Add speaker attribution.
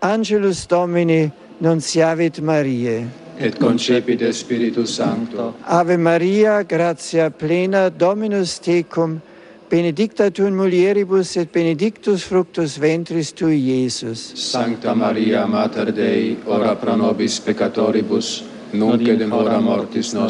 Speaker 1: Angelus Domini nunciavit Mariae.
Speaker 2: Et concepit Spiritus Sancto.
Speaker 1: Ave Maria, gratia plena, Dominus tecum, benedicta tu in mulieribus et benedictus fructus ventris tui, Iesus.
Speaker 2: Sancta Maria, Mater Dei, ora pro nobis peccatoribus, nunc et in hora mortis nostris.